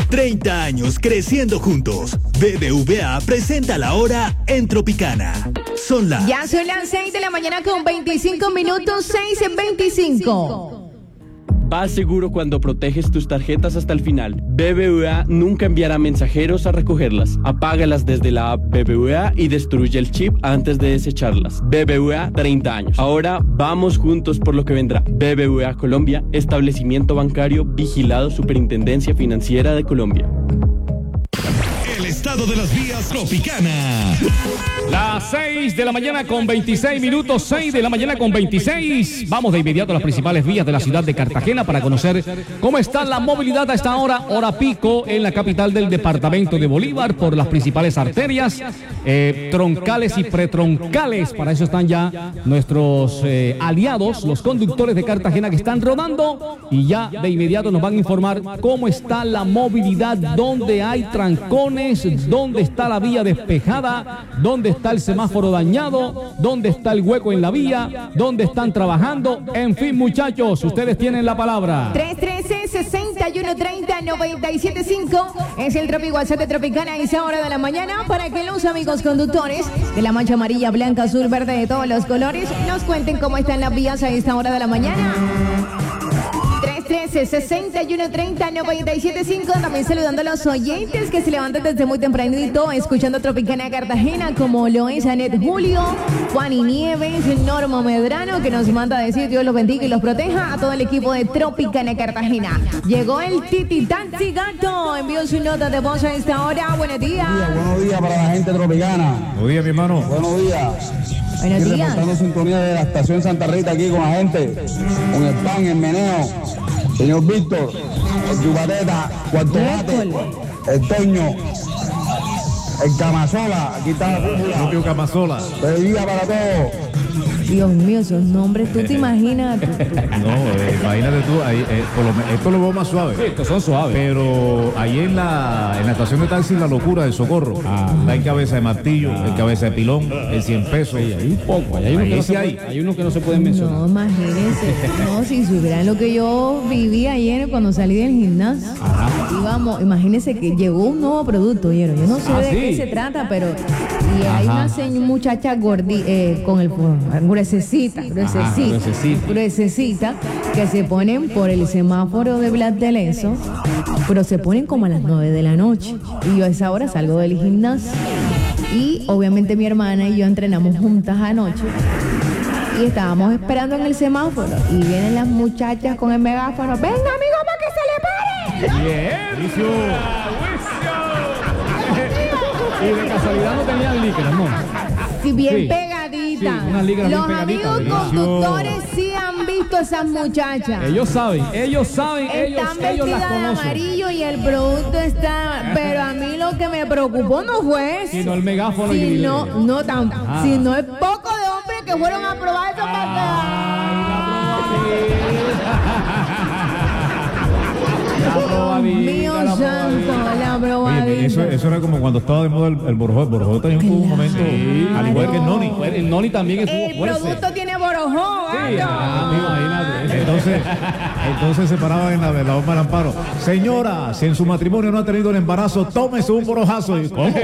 30 años creciendo juntos. BBVA presenta la hora en Tropicana. Ya son las 6 de la mañana con 25 minutos, 6:25. Vas seguro cuando proteges tus tarjetas hasta el final. BBVA nunca enviará mensajeros a recogerlas. Apágalas desde la app BBVA y destruye el chip antes de desecharlas. BBVA, 30 años. Ahora vamos juntos por lo que vendrá. BBVA Colombia, establecimiento bancario vigilado Superintendencia Financiera de Colombia. El estado de las vías Tropicana. Las 6 de la mañana con 26 minutos, 6 de la mañana con 26. Vamos de inmediato a las principales vías de la ciudad de Cartagena para conocer cómo está la movilidad a esta hora pico en la capital del departamento de Bolívar por las principales arterias, troncales y pretroncales. Para eso están ya nuestros aliados, los conductores de Cartagena que están rodando y ya de inmediato nos van a informar cómo está la movilidad, dónde hay trancones, dónde está la vía despejada, dónde está el semáforo dañado, dónde está el hueco en la vía, dónde están trabajando. En fin, muchachos, ustedes tienen la palabra. 313-6130-975 es el Tropi WhatsApp de Tropicana a esa hora de la mañana para que los amigos conductores de la mancha amarilla, blanca, azul, verde, de todos los colores nos cuenten cómo están las vías a esta hora de la mañana. 313-6130-975. También saludando a los oyentes que se levantan desde muy tempranito escuchando Tropicana Cartagena, como lo es Anet Julio, Juan y Nieves, Norma Medrano, que nos manda a decir Dios los bendiga y los proteja a todo el equipo de Tropicana Cartagena. Llegó el Titi Taxi Gato, envió su nota de voz a esta hora. Buenos días. Buenos días para la gente tropicana. Buenos días, mi hermano. Buenos días. Buenos días. Reportando sintonía de la estación Santa Rita aquí con la gente, con el pan, el meneo, señor Víctor, el Yubateta, Cuarto Bate, el Toño, el Camasola, aquí está la propio Camasola. Bebida para todos. Dios mío, esos nombres, tú te imaginas. No, imagínate tú, ahí, esto lo veo más suave. Sí, estos son suaves. Pero ahí en la estación de taxi La Locura del Socorro, hay cabeza de martillo, hay cabeza de pilón, el 100 pesos. Sí, hay un poco, hay unos que no se pueden mencionar. No, imagínense. No, si supieran lo que yo viví ayer cuando salí del gimnasio. Íbamos, imagínense que llegó un nuevo producto, ¿oyeron? Yo no sé de qué se trata, pero y hay una muchacha gordita con el gruesecita, que se ponen por el semáforo de Blas de Lezo, pero se ponen como a las 9 de la noche. Y yo a esa hora salgo del gimnasio. Y obviamente mi hermana y yo entrenamos juntas anoche. Y estábamos esperando en el semáforo. Y vienen las muchachas con el megáfono. ¡Venga, amigo, para que se le pare! ¡Bien! Y de casualidad no tenían líquidos, ¿no? Sí, bien pegadita. Los amigos conductores sí han visto a esas muchachas. Ellos saben, Están ellos vestidas las de conocen. amarillo y el producto está. Pero a mí lo que me preocupó no fue eso. Sino el megáfono y Si no es poco de hombres que fueron a probar eso Mío santo, la probadita. Eso era como cuando estaba de moda el borojó. El borojó tenía un momento, al igual que el noni. El noni también estuvo fuerte. El producto tiene borojó, Imagínate. Entonces se paraba en la bomba del Amparo. Señora, si en su matrimonio no ha tenido el embarazo, tómese un borojazo. ¿Y cómo?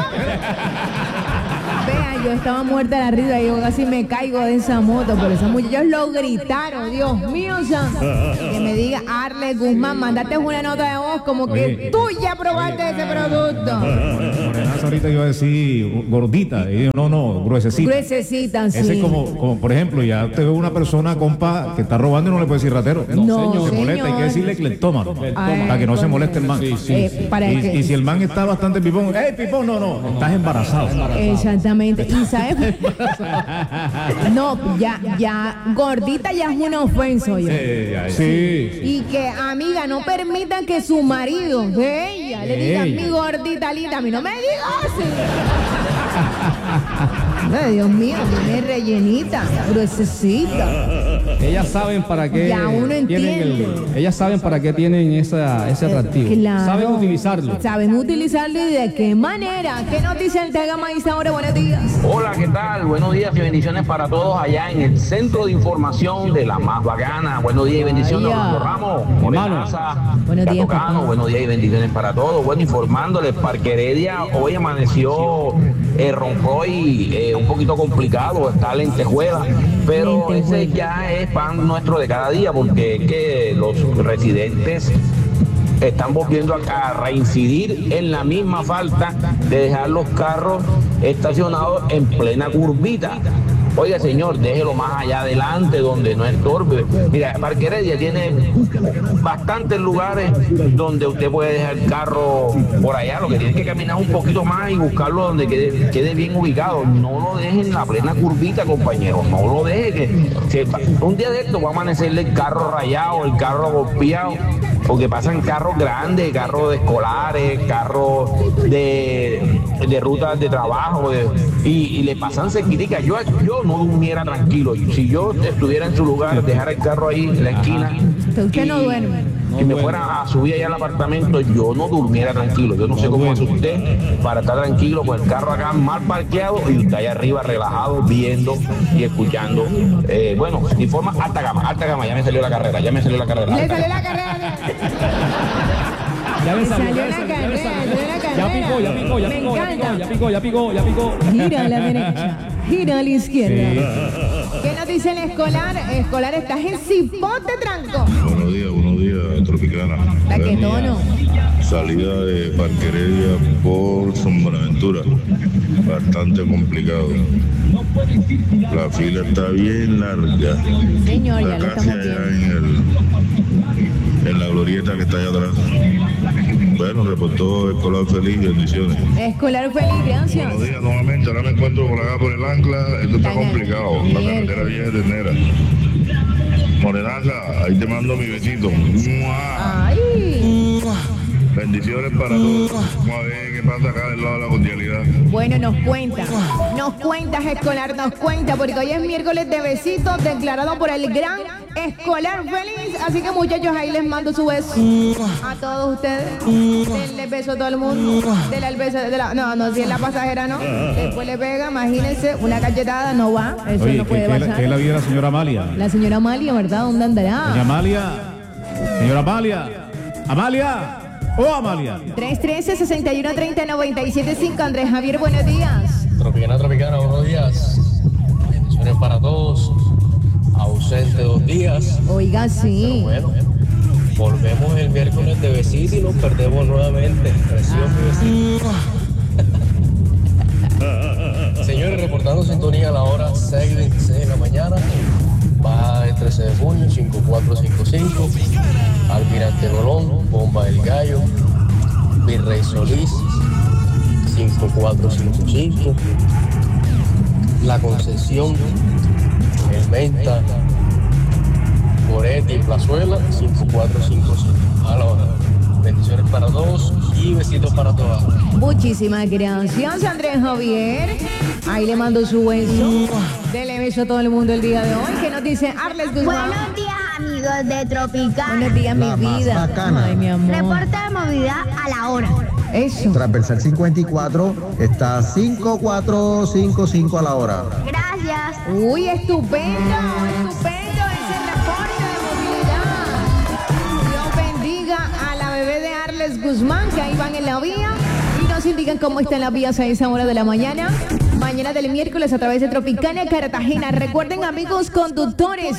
Vea, yo estaba muerta de la risa y yo casi me caigo de esa moto, pero esas muchachas lo gritaron, Dios mío santo. Que me diga, Arle Guzmán, mandate una nota de voz como que tú ya probaste ese producto. Morenazo ahorita iba a decir gordita, y yo, no, gruesecita. Gruesecita, sí. Ese es como, por ejemplo, ya usted ve una persona, compa, que está robando y no le puede decir ratero. No, se señor. molesta, hay que decirle cleptómano, para que no se moleste el man. Sí. Y si el man está bastante pipón, ¡hey, pipón! No, estás embarazado. Exactamente. Y sabes, no, ya, gordita ya es una ofensa, oye. Sí. Y que, amiga, no permitan que su marido de ella le diga, mi gordita linda, a mí no me digas así. Ay, Dios mío, viene rellenita, gruesecita. Ellas saben para qué Ya uno entiende. ellas saben para qué tienen ese atractivo. Claro. Saben utilizarlo. Saben utilizarlo y de qué manera. ¿Qué nos dice el Tegama esta hora? Buenos días. Hola, ¿qué tal? Buenos días y bendiciones para todos allá en el Centro de Información de la Más Bacana. Buenos días y bendiciones, Vaya. Orlando Ramos, Morenaza, Buenos días, Gato Cano. papá. Buenos días y bendiciones para todos. Bueno, informándoles, Parque Heredia hoy amaneció Roncoy un poquito complicado, está lentejuela, pero ese ya es pan nuestro de cada día, porque es que los residentes están volviendo a reincidir en la misma falta de dejar los carros estacionados en plena curvita. Oiga, señor, déjelo más allá adelante donde no estorbe. Mira, Parque Heredia tiene bastantes lugares donde usted puede dejar el carro por allá. Lo que tiene que caminar un poquito más y buscarlo donde quede bien ubicado. No lo deje en la plena curvita, compañero. No lo deje. Un día de esto va a amanecerle el carro rayado, el carro golpeado, porque pasan carros grandes, carros de escolares, carros de rutas de trabajo, y le pasan cerquitica. Yo no durmiera tranquilo. Si yo estuviera en su lugar, dejar el carro ahí en la esquina. Usted no duerme. Y me fuera a subir allá al apartamento, yo no durmiera tranquilo. Yo no sé cómo hace usted para estar tranquilo con el carro acá mal parqueado y usted allá arriba relajado, viendo y escuchando. Bueno, informa alta gama, ya me salió la carrera. Le salió la carrera. Ya me Le salió, salió ya me la salió, carrera, ya me salió. le salió la Ya carrera. picó. Gira a la derecha, gira a la izquierda. ¿Qué nos dice el escolar? Escolar, estás en cipote, tranco. Buenos días, Tropicana. ¿La qué tono? Salida de Parque Heredia por San Buenaventura. Bastante complicado. La fila está bien larga. Señor, ya Está lo casi estamos allá viendo. en la glorieta que está allá atrás. Bueno, reportó Escolar Feliz, bendiciones. Escolar feliz, gracias. Buenos días nuevamente, ahora me encuentro por acá por el Ancla. Esto está Está complicado. La carretera vieja de Ternera. Morenaza, ahí te mando mi besito. ¡Mua! Ay. Bendiciones para todos. Vamos a ver qué pasa acá del lado de la cordialidad. Bueno, nos cuentas, escolar, nos cuenta, porque hoy es miércoles de besitos declarado por el gran Escolar Feliz. Así que, muchachos, ahí les mando su beso a todos ustedes. Denle beso a todo el mundo. Denle el beso de la... No, si es la pasajera, no. Después le pega, imagínense, una cachetada no va. Eso Oye, no puede pasar. ¿qué es la vida de la señora Amalia? La señora Amalia, ¿verdad? ¿Dónde Doña andará? Amalia. Señora Amalia. Amalia. Oh, Amalia. 313-6130-975. Andrés Javier, buenos días. Tropicana, buenos días. Bendiciones para todos. Ausente 2 días. Oiga, sí. Bueno, volvemos el miércoles de besitos y nos perdemos nuevamente. Precioso besito. Señores, reportando sintonía a la hora 6:26 de la mañana. Va el 13 de junio, 5455. Almirante Colón, Bomba del Gallo, Virrey Solís, 5455. La Concesión, El Menta, Goretti, Plazuela, 5455. A la hora. Bendiciones para todos y besitos para todas. Muchísimas gracias, Andrés Javier. Ahí le mando su beso. Dele beso a todo el mundo el día de hoy. ¿Qué nos dice Arles Guzmán? Buenos días, amigos de Tropicana. Buenos días, mi vida. Ay, mi amor. Reporte de movilidad a la hora. Eso. Transversal 54 está 5455 a la hora. Gracias. Uy, estupendo. Ese reporte de movilidad. Dios bendiga a la bebé de Arles Guzmán, que ahí van en la vía. Y nos indican cómo están las vías a esa hora de la mañana. Mañana del miércoles a través de Tropicana Cartagena. Recuerden, amigos conductores,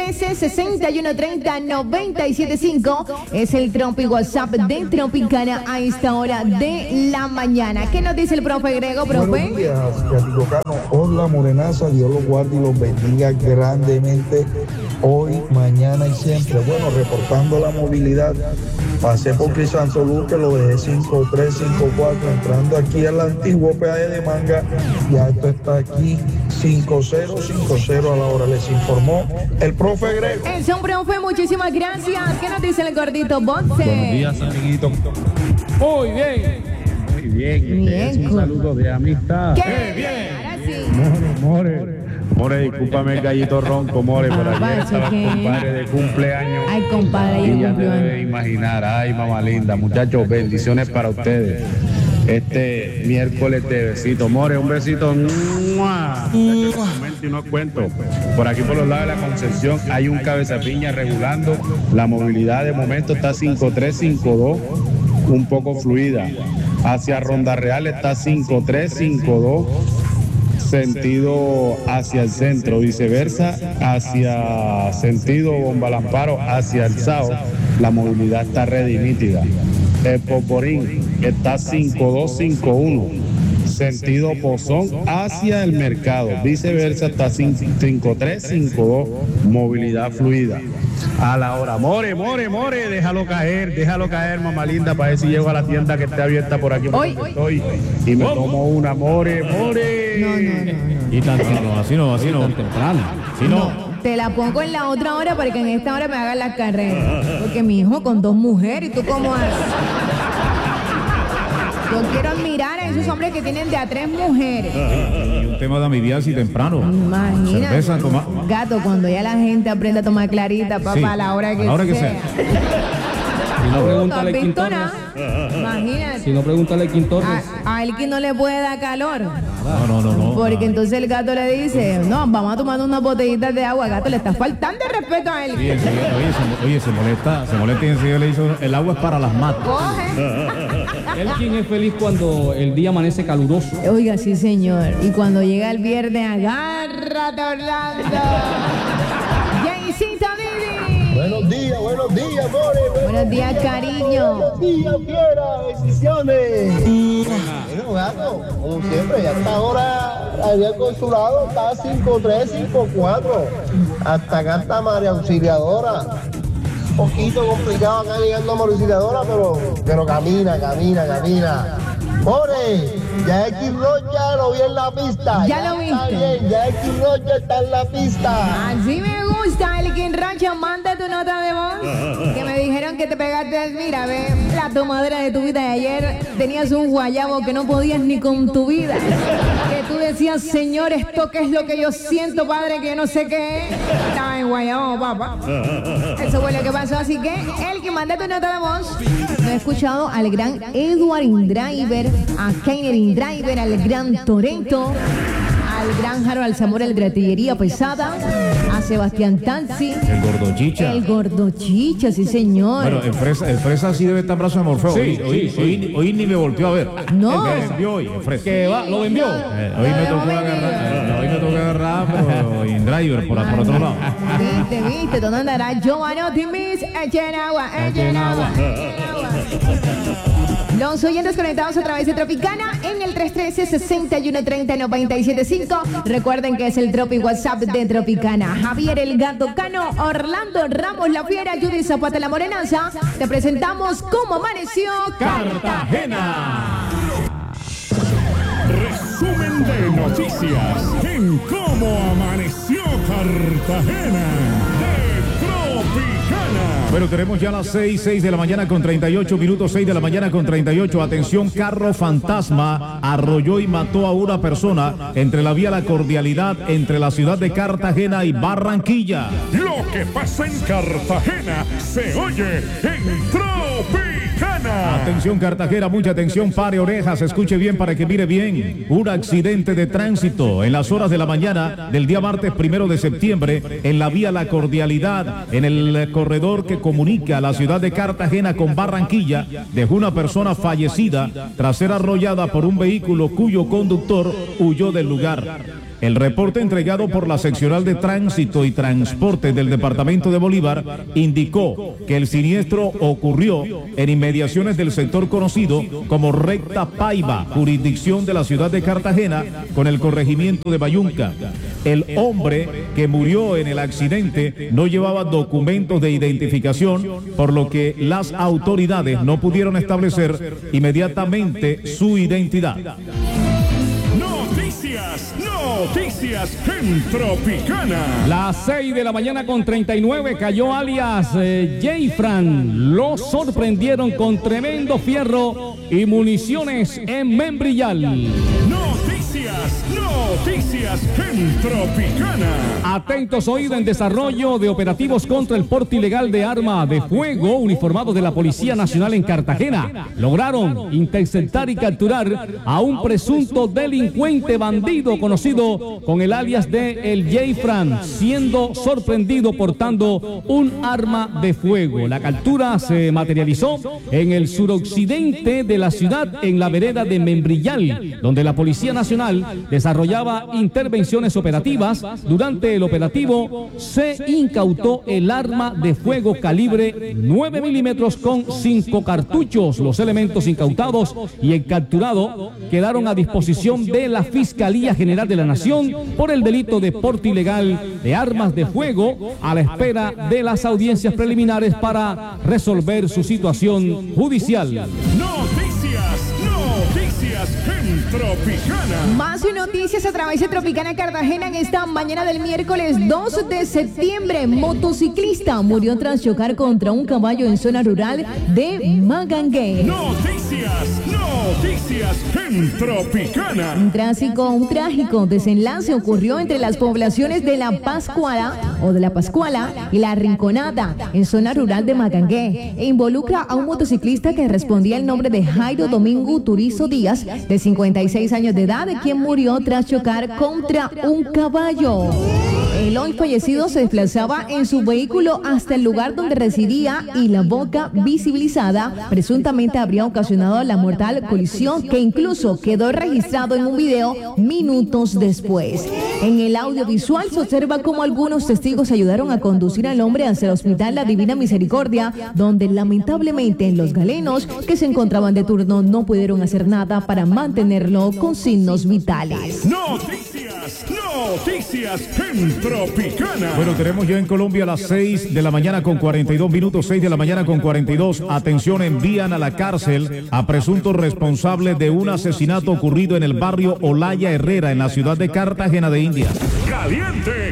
313-6130-975 es el Tropi WhatsApp de Tropicana a esta hora de la mañana. ¿Qué nos dice el profe Grego, profe? Buenos días, Yatico Cano. Hola, Morenaza, Dios los guarde y los bendiga grandemente hoy, mañana y siempre. Bueno, reportando la movilidad, pasé por Crisanto Luque, lo dejé 5354, entrando aquí al antiguo peaje de Manga, ya esto está aquí 5050 a la hora. Les informó el profe Grego. Es un profe, muchísimas gracias. ¿Qué nos dice el gordito Bonce? Buenos días, amiguito. Muy bien. Muy bien. Bien, Es un saludo de amistad. ¡Qué bien! Ahora More, discúlpame el gallito ronco, More, pero ayer estaba compadre de cumpleaños. Ay, compadre, y ya te debes imaginar. Ay, mamá linda. Muchachos, bendiciones para ustedes. Este miércoles de besito. More, un besito. ¡Mua! Y no cuento. Por aquí por los lados de la Concepción hay un cabezapiña regulando. La movilidad de momento está 5352, un poco fluida. Hacia Ronda Real está 5352, sentido hacia el centro, viceversa, hacia sentido Bomba Lamparo, hacia el Sao, la movilidad está red y nítida. El Poporín está 5251, sentido Pozón hacia el mercado, viceversa está 5352, movilidad fluida. A la hora, More, déjalo caer, mamá linda, para ver si llego a la tienda que esté abierta por aquí donde estoy y me tomo una, More. No. Y así no. Temprano. Si no. Te la pongo en la otra hora para que en esta hora me hagan la carrera. Porque mi hijo con 2 mujeres, ¿y tú cómo haces? Yo quiero admirar a esos hombres que tienen de a 3 mujeres. Y un tema de amibias y temprano. Imagínate. Cerveza, toma. Gato, cuando ya la gente aprende a tomar clarita, papá, Sí, a la hora que sea. Si no, pregúntale ¿No has King visto Torres. nada? Imagínate. Si no, pregúntale King Torres. A Elkin no le puede dar calor. No. Porque entonces el gato le dice, no, vamos a tomar unas botellitas de agua. Gato, le está faltando el respeto a él. Sí, oye, se molesta y enseguida le dice, el agua es para las matas. Elkin es feliz cuando el día amanece caluroso. Oiga, sí, señor. Y cuando llega el viernes, agárrate, Orlando. Jaycita Didi. Buenos días, More. Buenos días, cariño. Buenos días, fiera. Bendiciones. Bueno, gato, como siempre, ya hasta ahora, allá al consulado está 5354. Hasta acá está María Auxiliadora. Un poquito complicado acá llegando a María Auxiliadora, pero camina. More, ya X Rocha lo vi en la pista. ¿Ya lo viste? Está bien, ya X Rocha está en la pista. Así me gusta, Elkin Rocha, manda tu nota de voz. Que me dijeron que te pegaste, mira, ve, la tomadera de tu vida de ayer. Tenías un guayabo que no podías ni con tu vida. Que tú decías, Señor, esto qué es lo que yo siento, Padre, que no sé qué es. Estaba en guayabo, papá. Eso fue lo que pasó, así que, Elkin, manda tu nota de voz. No he escuchado al gran Edward Indriver, a Keiner Indriver, al gran Torento, al gran Harold Zamora, el de Artillería Pesada, a Sebastián Tanzi, El Gordo Chicha. el Gordo Chicha, sí señor. Bueno, el Fresa sí debe estar en brazo de Morfeo. Hoy ni me volteó a ver. No. Me envió hoy, el Fresa. Que va, lo envió. Hoy me tocó agarrar, pero Indriver por otro lado. Viste, ¿dónde andará Giovanotti Miss? Echen agua. Los oyentes conectados a través de Tropicana en el 313-6130-975. Recuerden que es el Tropi WhatsApp de Tropicana. Javier el Gato Cano, Orlando Ramos la Fiera, Judy Zapata la Morenaza. Te presentamos cómo amaneció Cartagena. Resumen de noticias en cómo amaneció Cartagena de Tropicana. Bueno, tenemos ya las 6 de la mañana con 38 minutos, 6 de la mañana con 38. Atención, carro fantasma arrolló y mató a una persona entre la vía La Cordialidad, entre la ciudad de Cartagena y Barranquilla. Lo que pasa en Cartagena se oye en Tropicana. Atención Cartagena, mucha atención, pare orejas, escuche bien para que mire bien. Un accidente de tránsito en las horas de la mañana del día martes 1 de septiembre en la vía La Cordialidad, en el corredor que comunica la ciudad de Cartagena con Barranquilla, dejó una persona fallecida tras ser arrollada por un vehículo cuyo conductor huyó del lugar. El reporte entregado por la seccional de Tránsito y Transporte del Departamento de Bolívar indicó que el siniestro ocurrió en inmediaciones del sector conocido como Recta Paiva, jurisdicción de la ciudad de Cartagena, con el corregimiento de Bayunca. El hombre que murió en el accidente no llevaba documentos de identificación, por lo que las autoridades no pudieron establecer inmediatamente su identidad. Noticias en Tropicana. Las 6 de la mañana con 39 cayó alias Jayfran. Lo sorprendieron con tremendo fierro y municiones en Membrillal. Noticias Noticias en Tropicana. Atentos oídos en desarrollo de operativos contra el porte ilegal de arma de fuego. Uniformados de la Policía Nacional en Cartagena lograron interceptar y capturar a un presunto delincuente bandido conocido con el alias de El Jayfran, siendo sorprendido portando un arma de fuego. La captura se materializó en el suroccidente de la ciudad, en la vereda de Membrillal, donde la Policía Nacional desarrollaba intervenciones operativas. Durante el operativo se incautó el arma de fuego calibre 9 milímetros con 5 cartuchos. Los elementos incautados y el capturado quedaron a disposición de la Fiscalía General de la Nación por el delito de porte ilegal de armas de fuego, a la espera de las audiencias preliminares para resolver su situación judicial. Noticias en Tropicana. Más noticias a través de Tropicana Cartagena en esta mañana del miércoles 2 de septiembre. Motociclista murió tras chocar contra un caballo en zona rural de Magangué. Noticias en Tropicana. Un trágico desenlace ocurrió entre las poblaciones de La Pascuala y La Rinconada en zona rural de Magangué, e involucra a un motociclista que respondía al nombre de Jairo Domingo Turizo Díaz, de 56 años de edad, quien murió tras chocar contra un caballo. El hoy fallecido se desplazaba en su vehículo hasta el lugar donde residía y la boca visibilizada presuntamente habría ocasionado la mortal colisión, que incluso quedó registrado en un video minutos después. En el audiovisual se observa cómo algunos testigos ayudaron a conducir al hombre hacia el Hospital La Divina Misericordia, donde lamentablemente los galenos que se encontraban de turno no pudieron hacer nada para mantenerlo con signos vitales. Noticias en Tropicana. Bueno, tenemos ya en Colombia las 6 de la mañana con 42 minutos, 6 de la mañana con 42. Atención, envían a la cárcel a presunto responsable de un asesinato ocurrido en el barrio Olaya Herrera, en la ciudad de Cartagena de Indias. Caliente.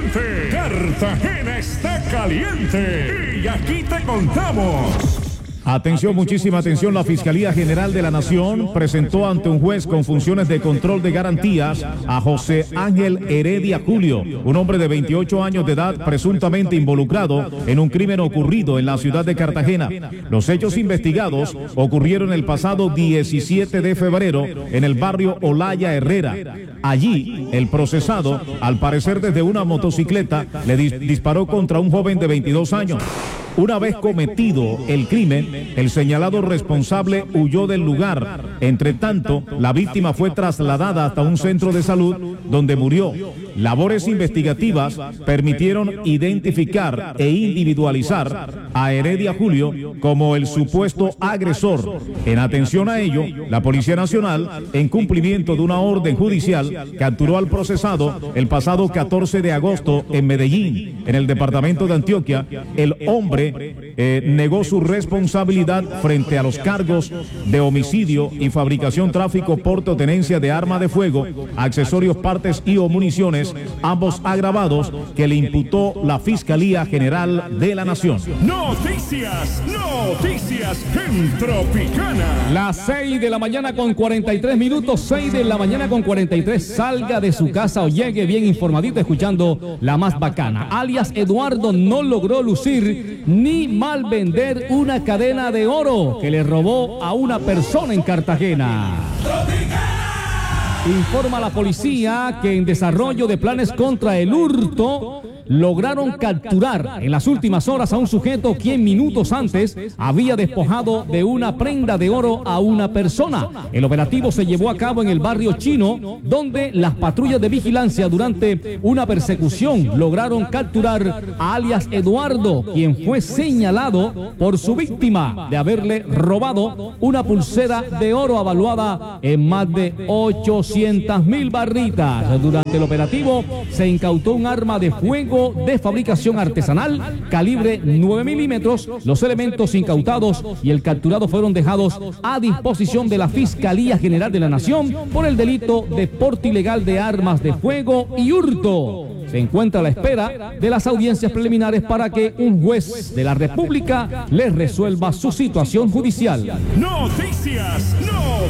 Cartagena está caliente. Y aquí te contamos. Atención, muchísima atención. La Fiscalía General de la Nación presentó ante un juez con funciones de control de garantías a José Ángel Heredia Julio, un hombre de 28 años de edad presuntamente involucrado en un crimen ocurrido en la ciudad de Cartagena. Los hechos investigados ocurrieron el pasado 17 de febrero en el barrio Olaya Herrera. Allí, el procesado, al parecer desde una motocicleta, le disparó contra un joven de 22 años. Una vez cometido el crimen, el señalado responsable huyó del lugar. Entre tanto, la víctima fue trasladada hasta un centro de salud donde murió. Labores investigativas permitieron identificar e individualizar a Heredia Julio como el supuesto agresor. En atención a ello, la Policía Nacional, en cumplimiento de una orden judicial, capturó al procesado el pasado 14 de agosto en Medellín, en el departamento de Antioquia. El hombre negó su responsabilidad frente a los cargos de homicidio y fabricación, tráfico, porte o tenencia de arma de fuego, accesorios, partes y o municiones, ambos agravados, que le imputó la Fiscalía General de la Nación. Noticias en Tropicana. Las 6 de la mañana con 43 minutos, 6 de la mañana con 43. Salga de su casa o llegue bien informadito escuchando la más bacana. Alias Eduardo no logró lucir ni mal vender una cadena de oro que le robó a una persona en Cartagena. Informa la policía que en desarrollo de planes contra el hurto lograron capturar en las últimas horas a un sujeto quien minutos antes había despojado de una prenda de oro a una persona. El operativo se llevó a cabo en el barrio Chino, donde las patrullas de vigilancia, durante una persecución, lograron capturar a alias Eduardo, quien fue señalado por su víctima de haberle robado una pulsera de oro avaluada en más de 800.000 barritas. Durante el operativo se incautó un arma de fuego de fabricación artesanal calibre 9 milímetros. Los elementos incautados y el capturado fueron dejados a disposición de la Fiscalía General de la Nación por el delito de porte ilegal de armas de fuego y hurto. Se encuentra a la espera de las audiencias preliminares para que un juez de la República les resuelva su situación judicial. Noticias